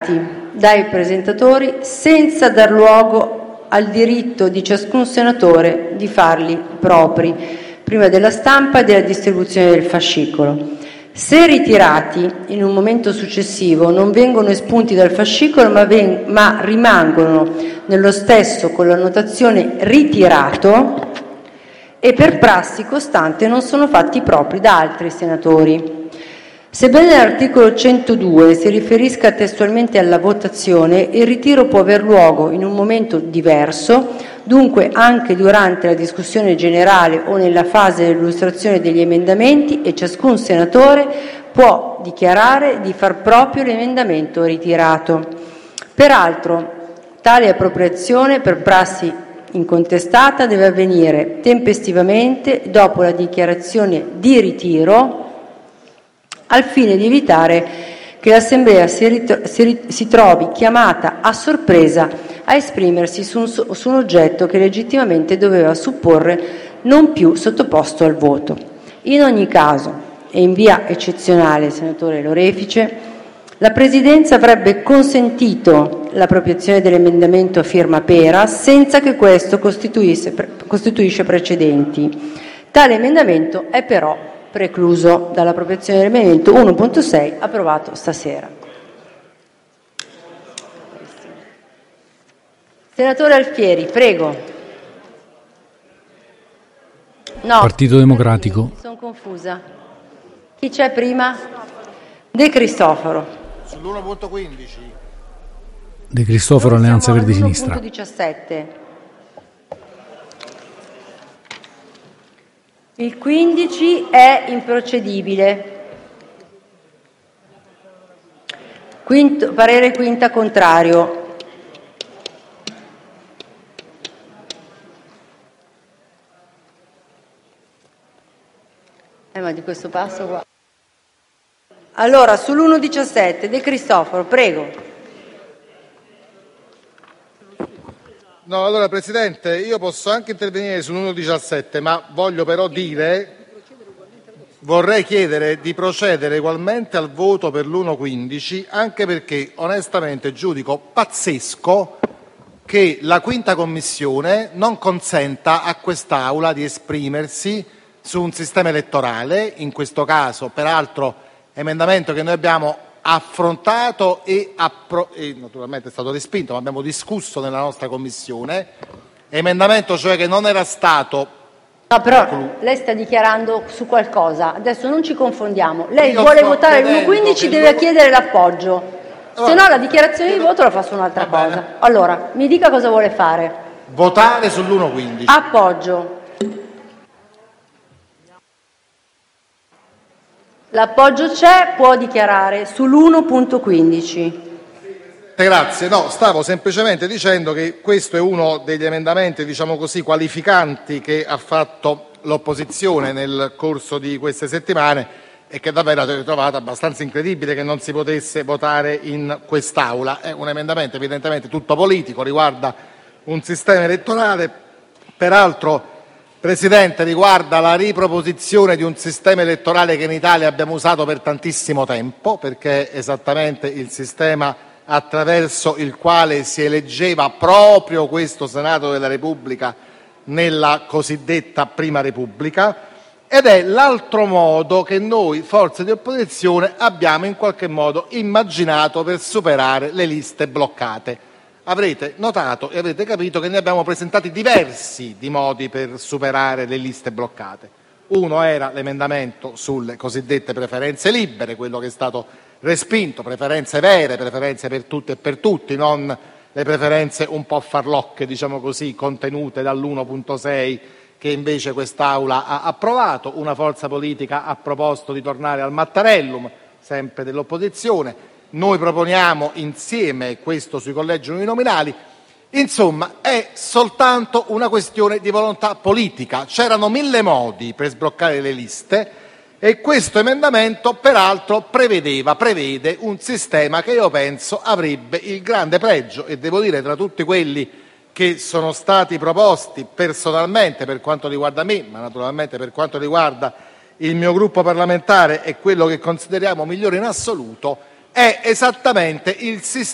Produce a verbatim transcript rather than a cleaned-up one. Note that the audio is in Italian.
dai presentatori senza dar luogo al diritto di ciascun senatore di farli propri prima della stampa e della distribuzione del fascicolo. Se ritirati in un momento successivo non vengono espunti dal fascicolo ma, ven- ma rimangono nello stesso con la notazione ritirato e per prassi costante non sono fatti propri da altri senatori. Sebbene l'articolo centodue si riferisca testualmente alla votazione, il ritiro può aver luogo in un momento diverso, dunque anche durante la discussione generale o nella fase dell'illustrazione degli emendamenti, e ciascun senatore può dichiarare di far proprio l'emendamento ritirato. Peraltro, tale appropriazione per prassi incontestata deve avvenire tempestivamente dopo la dichiarazione di ritiro, al fine di evitare che l'Assemblea si, rit- si, rit- si trovi chiamata a sorpresa a esprimersi su un, su un oggetto che legittimamente doveva supporre non più sottoposto al voto. In ogni caso, e in via eccezionale, senatore Lorefice, la Presidenza avrebbe consentito l'appropriazione dell'emendamento a firma Pera senza che questo costituisse, pre- costituisce precedenti. Tale emendamento è però precluso dall'appropriazione dell'emendamento uno punto sei approvato stasera. Senatore Alfieri, prego. No. Partito Democratico. Sono confusa. Chi c'è prima? De Cristofaro. Sull'uno punto quindici. De Cristofaro, Alleanza Verdi Sinistra. uno punto diciassette. Il quindici è improcedibile. Quinto, parere quinta contrario. Eh, ma di questo passo qua. Allora, sull'uno diciassette, De Cristofaro, prego. No, allora Presidente, io posso anche intervenire sull'uno diciassette, ma voglio però dire, vorrei chiedere di procedere ugualmente al voto per l'uno quindici, anche perché onestamente giudico pazzesco che la quinta Commissione non consenta a quest'Aula di esprimersi su un sistema elettorale, in questo caso peraltro emendamento che noi abbiamo affrontato e, appro- e naturalmente è stato respinto, ma abbiamo discusso nella nostra commissione, emendamento cioè che non era stato... No, però lei sta dichiarando su qualcosa, adesso non ci confondiamo, lei Io vuole sto votare l'uno chiedendo quindici, che deve lui- chiedere l'appoggio, Allora, se no la dichiarazione di chiedo- voto la fa su un'altra Va bene. cosa. Allora, mi dica cosa vuole fare. Votare sull'uno quindici. Appoggio. L'appoggio c'è, può dichiarare sull'uno punto quindici. Grazie, no, stavo semplicemente dicendo che questo è uno degli emendamenti, diciamo così, qualificanti che ha fatto l'opposizione nel corso di queste settimane e che davvero ho trovato abbastanza incredibile che non si potesse votare in quest'Aula. È un emendamento evidentemente tutto politico, riguarda un sistema elettorale, peraltro, Presidente, riguarda la riproposizione di un sistema elettorale che in Italia abbiamo usato per tantissimo tempo, perché è esattamente il sistema attraverso il quale si eleggeva proprio questo Senato della Repubblica nella cosiddetta Prima Repubblica, ed è l'altro modo che noi, forze di opposizione, abbiamo in qualche modo immaginato per superare le liste bloccate. Avrete notato e avrete capito che ne abbiamo presentati diversi di modi per superare le liste bloccate. Uno era l'emendamento sulle cosiddette preferenze libere, quello che è stato respinto, preferenze vere, preferenze per tutte e per tutti, non le preferenze un po' farlocche, diciamo così, contenute dall'uno punto sei che invece quest'Aula ha approvato. Una forza politica ha proposto di tornare al Mattarellum, sempre dell'opposizione. Noi proponiamo insieme questo sui collegi uninominali. Insomma, è soltanto una questione di volontà politica. C'erano mille modi per sbloccare le liste e questo emendamento peraltro prevedeva, prevede un sistema che io penso avrebbe il grande pregio, e devo dire tra tutti quelli che sono stati proposti personalmente per quanto riguarda me, ma naturalmente per quanto riguarda il mio gruppo parlamentare e quello che consideriamo migliore in assoluto, è esattamente il sistema